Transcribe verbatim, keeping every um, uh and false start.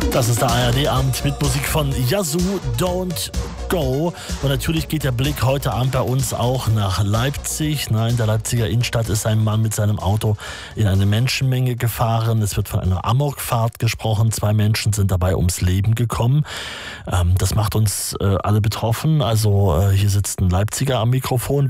Das ist der A R D-Abend mit Musik von Yazoo, Don't Go. Und natürlich geht der Blick heute Abend bei uns auch nach Leipzig. Nein, in der Leipziger Innenstadt ist ein Mann mit seinem Auto in eine Menschenmenge gefahren. Es wird von einer Amokfahrt gesprochen. Zwei Menschen sind dabei ums Leben gekommen. Ähm, das macht uns äh, alle betroffen. Also äh, hier sitzt ein Leipziger am Mikrofon.